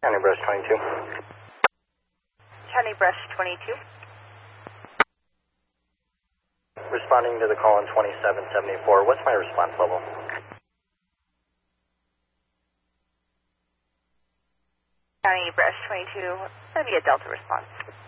County Brush 22. County Brush 22. Responding to the call on 2774. What's my response level? County Brush 22. It's going to be a Delta response.